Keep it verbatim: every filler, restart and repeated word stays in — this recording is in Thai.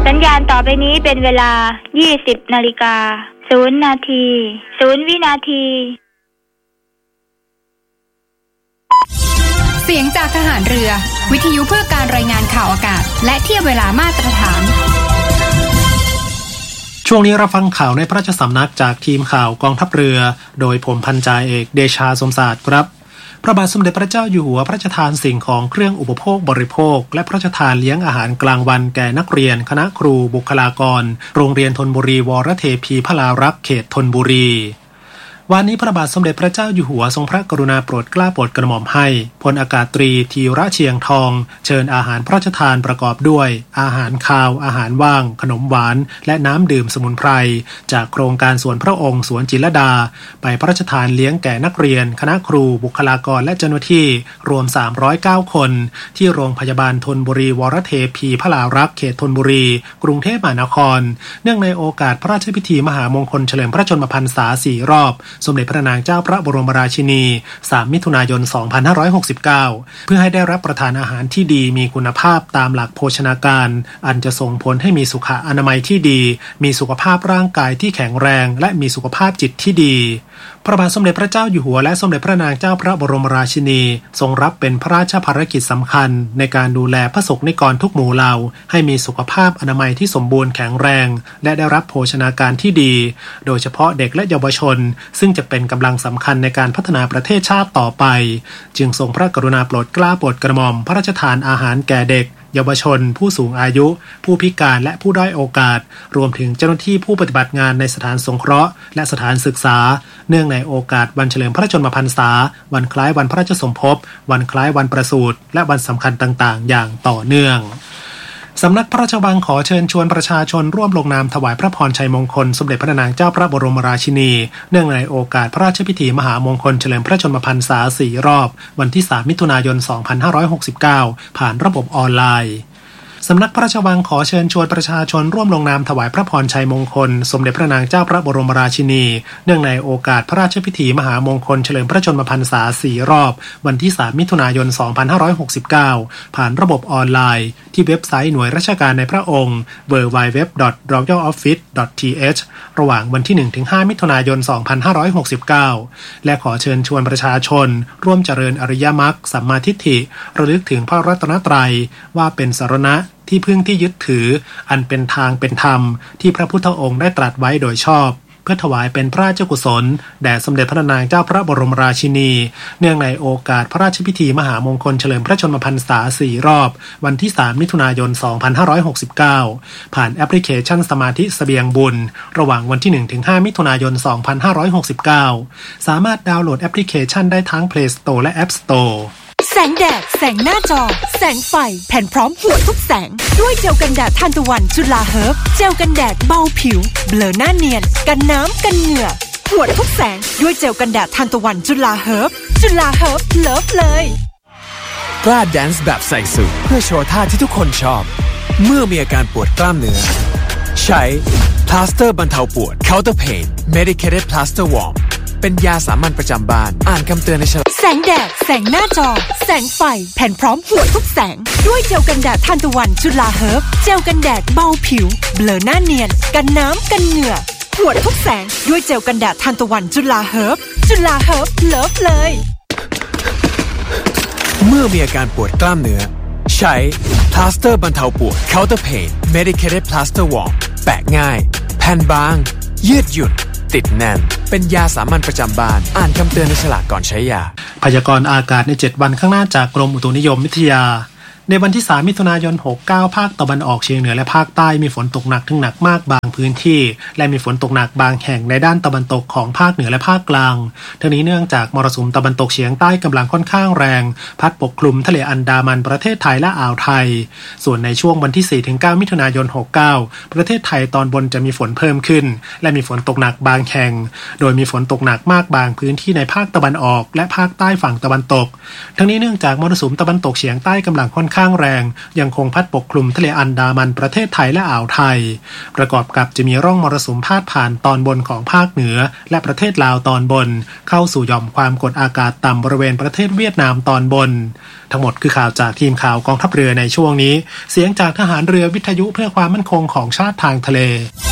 สัญญาณต่อไปนี้เป็นเวลา ยี่สิบนาฬิกาศูนย์นาทีศูนย์วินาทีเสียงจากทหารเรือวิทยุเพื่อการรายงานข่าวอากาศและเทียบเวลามาตรฐานช่วงนี้รับฟังข่าวในพระราชสำนักจากทีมข่าวกองทัพเรือโดยผมพันจ่าเอกเดชาสมศาสตร์ครับพระบาทสมเด็จพระเจ้าอยู่หัวพระราชทานสิ่งของเครื่องอุปโภคบริโภคและพระราชทานเลี้ยงอาหารกลางวันแก่นักเรียนคณะครูบุคลากรโรงเรียนธนบุรีวรเทพีพลารักษ์เขตธนบุรีวันนี้พระบาทสมเด็จพระเจ้าอยู่หัวทรงพระกรุณาโปรดเกล้าโปรดกระหม่อมให้พลอากาศตรีธีระเชียงทองเชิญอาหารพระราชทานประกอบด้วยอาหารคาวอาหารว่างขนมหวานและน้ำดื่มสมุนไพรจากโครงการสวนพระองค์สวนจิตรลดาไปพระราชทานเลี้ยงแก่นักเรียนคณะครูบุคลากรและเจ้าหน้าที่รวมสามร้อยเก้าคนที่โรงพยาบาลธนบุรีวรเทพีพลารักษ์เขตธนบุรีกรุงเทพมหานครเนื่องในโอกาสพระราชพิธีมหามงคลเฉลิมพระชนมพรรษาสี่รอบสมเด็จพระนางเจ้าพระบรมราชินีสามมิถุนายนสองพันห้าร้อยหกสิบเก้าเพื่อให้ได้รับประทานอาหารที่ดีมีคุณภาพตามหลักโภชนาการอันจะส่งผลให้มีสุขอนามัยที่ดีมีสุขภาพร่างกายที่แข็งแรงและมีสุขภาพจิตที่ดีพระบาทสมเด็จพระเจ้าอยู่หัวและสมเด็จพระนางเจ้าพระบรมราชินีทรงรับเป็นพระราชภารกิจสำคัญในการดูแลพระสงฆ์นิกรทุกหมู่เหล่าให้มีสุขภาพอนามัยที่สมบูรณ์แข็งแรงและได้รับโภชนาการที่ดีโดยเฉพาะเด็กและเยาวชนซึ่งจะเป็นกำลังสำคัญในการพัฒนาประเทศชาติต่อไปจึงทรงพระกรุณาโปรดเกล้าโปรดกระหม่อมพระราชทานอาหารแก่เด็กเยาวชนผู้สูงอายุผู้พิการและผู้ด้อยโอกาสรวมถึงเจ้าหน้าที่ผู้ปฏิบัติงานในสถานสงเคราะห์และสถานศึกษาเนื่องในโอกาสวันเฉลิมพระชนมพรรษาวันคล้ายวันพระราชสมภพวันคล้ายวันประสูติและวันสำคัญต่างๆอย่างต่อเนื่องสำนักพระราชวังขอเชิญชวนประชาชนร่วมลงนามถวายพระพรชัยมงคลสมเด็จพระนางเจ้าพระบรมราชินีเนื่องในโอกาสพระราชพิธีมหามงคลเฉลิมพระชนมพรรษาสี่รอบวันที่สามมิถุนายนสองพันห้าร้อยหกสิบเก้าผ่านระบบออนไลน์สำนักพระราชวังขอเชิญชวนประชาชนร่วมลงนามถวายพระพรชัยมงคลสมเด็จพระนางเจ้าพระบรมราชินีเนื่องในโอกาสพระราชพิธีมหามงคลเฉลิมพระชนมพรรษาสี่รอบวันที่สามมิถุนายนสองพันห้าร้อยหกสิบเก้าผ่านระบบออนไลน์ที่เว็บไซต์หน่วยราชการในพระองค์ ดับเบิลยู ดับเบิลยู ดับเบิลยู ดอท รอยัลออฟฟิศ ดอท ที เอช ระหว่างวันที่หนึ่งถึงห้ามิถุนายนสองพันห้าร้อยหกสิบเก้าและขอเชิญชวนประชาชนร่วมเจริญอริยมรรคสัมมาทิฏฐิระลึกถึงพระรัตนตรัยว่าเป็นสรณะที่พึ่งที่ยึดถืออันเป็นทางเป็นธรรมที่พระพุทธองค์ได้ตรัสไว้โดยชอบเพื่อถวายเป็นพระราชกุศลแด่สมเด็จพระนางเจ้าพระบรมราชินีเนื่องในโอกาสพระราชพิธีมหามงคลเฉลิมพระชนมพรรษาสี่รอบวันที่สามมิถุนายนสองพันห้าร้อยหกสิบเก้าผ่านแอปพลิเคชันสมาธิเสบียงบุญระหว่างวันที่หนึ่งถึงห้ามิถุนายนสองพันห้าร้อยหกสิบเก้าสามารถดาวน์โหลดแอปพลิเคชันได้ทั้ง Play Store และ App Store แสงแดดแสงหน้าจอแสงไฟแผ่นพร้อมหัวทุกแสงด้วยเจลกันแดดทานตะวันจุฬาเฮิร์บเจลกันแดดเบาผิวเบลอหน้าเนียนกันน้ำกันเหงื่อหัวทุกแสงด้วยเจลกันแดดทานตะวันจุฬาเฮิร์บจุฬาเฮิร์บเลิฟเลยกล้าแดนซ์แบบใส่สูทเพื่อโชว์ท่าที่ทุกคนชอบเมื่อมีอาการปวดกล้ามเนื้อใช้พลาสเตอร์บรรเทาปวด Counter Pain Medicated Plaster Warmเป็นยาสามัญประจำบ้านอ่านคำเตือนในฉลากแสงแดดแสงหน้าจอแสงไฟแผ่นพร้อมหัวทุกแสงด้วยเจลกันแดดทานตะวันจุฬาเฮิร์บเจลกันแดดเบาผิวเบลอหน้าเนียนกันน้ำกันเหงื่อหัวทุกแสงด้วยเจลกันแดดทานตะวันจุฬาเฮิร์บจุฬาเฮิร์บเลิฟเลยเมื่อมีอาการปวดกล้ามเนื้อใช้พลาสเตอร์บรรเทาปวด Counter Pain Medicated Plaster Warm แปะง่ายแผ่นบางยืดหยุ่นติดแน่นเป็นยาสามัญประจำบ้านอ่านคำเตือนในฉลากก่อนใช้ยาพยากรณ์อากาศในเจ็ดวันข้างหน้าจากกรมอุตุนิยมวิทยาในวันที่สามมิถุนายนหกสิบเก้าภาคตะวันออกเฉียงเหนือและภาคใต้มีฝนตกหนักถึงหนักมากบางพื้นที่และมีฝนตกหนักบางแห่งในด้านตะวันตกของภาคเหนือและภาคกลางทั้งนี้เนื่องจากมรสุมตะวันตกเฉียงใต้กำลังค่อนข้างแรงพัดปกคลุมทะเลอันดามันประเทศไทยและอ่าวไทยส่วนในช่วงวันที่ สี่ถึงเก้า มิถุนายนหกสิบเก้าประเทศไทยตอนบนจะมีฝนเพิ่มขึ้นและมีฝนตกหนักบางแห่งโดยมีฝนตกหนักมากบางพื้นที่ในภาคตะวันออกและภาคใต้ฝั่งตะวันตกทั้งนี้เนื่องจากมรสุมตะวันตกเฉียงใต้กำลังค่อนข้างแรงยังคงพัดปกคลุมทะเลอันดามันประเทศไทยและอ่าวไทยประกอบกับจะมีร่องมรสุมพาดผ่านตอนบนของภาคเหนือและประเทศลาวตอนบนเข้าสู่หย่อมความกดอากาศต่ำบริเวณประเทศเวียดนามตอนบนทั้งหมดคือข่าวจากทีมข่าวกองทัพเรือในช่วงนี้เสียงจากทหารเรือวิทยุเพื่อความมั่นคงของชาติทางทะเล